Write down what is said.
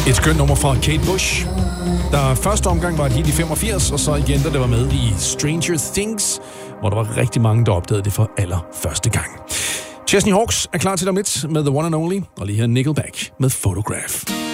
Et skønt nummer fra Kate Bush, der første omgang var et hit i 85, og så igen, da det var med i Stranger Things, hvor der var rigtig mange, der opdagede det for allerførste gang. Chesney Hawkes er klar til dig lidt med The One and Only, og lige her Nickelback med Photograph.